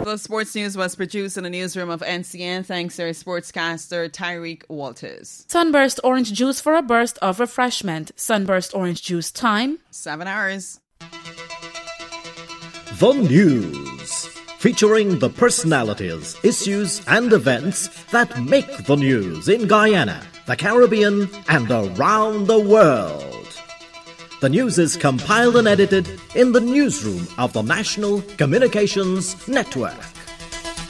The sports news was produced in the newsroom of NCN thanks to our sportscaster Tyreek Walters. Sunburst orange juice for a burst of refreshment. Sunburst orange juice time 7 hours. The News, featuring the personalities, issues and events that make the news in Guyana, the Caribbean and around the world. The news is compiled and edited in the newsroom of the National Communications Network.